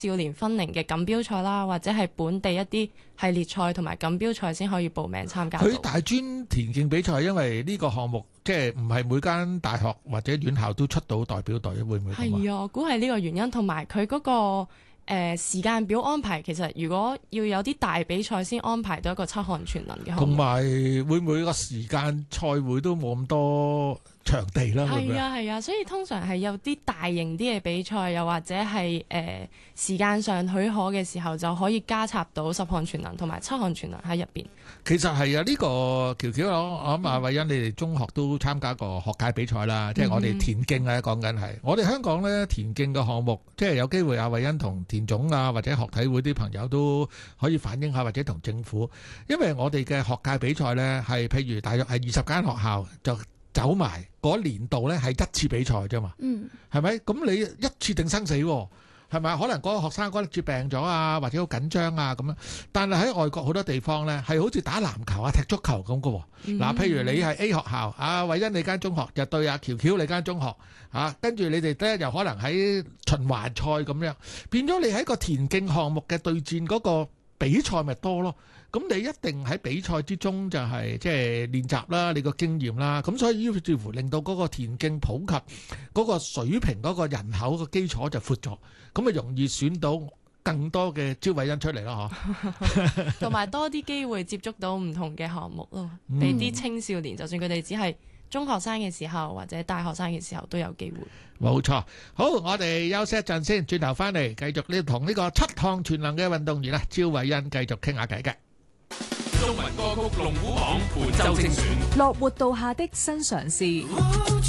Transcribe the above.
少年分齡嘅錦標賽啦，或者係本地一啲系列賽同埋錦標賽先可以報名參加到。 佢大專田徑比賽，因為呢個項目即係唔係每間大學或者院校都出到代表隊，會唔會咁啊？ 係啊，我估係呢個原因，同埋佢嗰個時間表安排，其實如果要有啲大比賽先安排到一個七項全能嘅項目， 同埋會唔會個時間賽會都冇咁多場地啦？ 係啊係啊，所以通常係有啲大型啲嘅比賽，又或者係時間上許可嘅時候，就可以加插到10項全能同埋7項全能喺入邊。 其實係啊，呢個喬喬我諗阿慧欣，你哋中學都參加過學界比賽啦，即係我哋田徑咧講緊係，我哋香港咧田徑嘅項目，即係有機會阿慧欣同田總啊或者學體會啲朋友都可以反映下，或者同政府，因為我哋嘅學界比賽咧係譬如大約係20間學校就走埋嗰年度咧係一次比賽啫嘛，係咪？咁你一次定生死喎？係咪？可能嗰個學生嗰陣住病咗啊，或者好緊張啊咁樣。但係喺外國好多地方呢，係好似打籃球啊、踢足球咁嘅喎。嗱，譬如你係 A 學校，阿慧欣你間中學就對阿喬喬你間中學，跟住你哋咧又可能喺循環賽咁樣，變咗你喺個田徑項目嘅對戰嗰個比賽咪多咯。咁你一定喺比賽之中就係即係練習啦，你個經驗啦，咁所以於是乎令到嗰個田徑普及嗰個水平嗰個人口個基礎就闊咗，咁咪容易選到更多嘅招慧欣出嚟咯，嗬。 同埋多啲機會接觸到唔同嘅項目咯，俾啲青少年，就算佢哋只係中學生嘅時候或者大學生嘅時候都有機會。 冇錯，好，我哋休息一陣先，轉頭翻嚟繼續呢同呢個7項全能嘅運動員招慧欣繼續傾下偈嘅。 中文歌曲龍虎榜本周精選， 樂活道下的新嘗試。